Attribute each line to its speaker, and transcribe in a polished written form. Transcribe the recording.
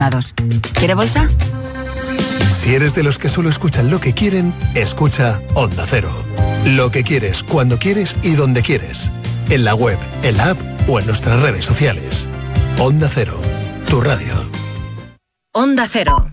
Speaker 1: ¿Quiere bolsa?
Speaker 2: Si eres de los que solo escuchan lo que quieren, escucha Onda Cero. Lo que quieres, cuando quieres y donde quieres. En la web, en la app o en nuestras redes sociales. Onda Cero, tu radio.
Speaker 3: Onda Cero.